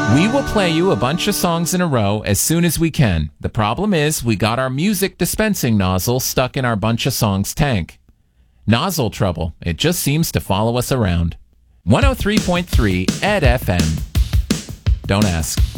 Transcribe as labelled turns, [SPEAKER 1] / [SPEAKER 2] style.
[SPEAKER 1] We will play you a bunch of songs in a row as soon as we can. The problem is we got our music dispensing nozzle stuck in our bunch of songs tank. Nozzle trouble. It just seems to follow us around. 103.3 Ed FM. Don't ask.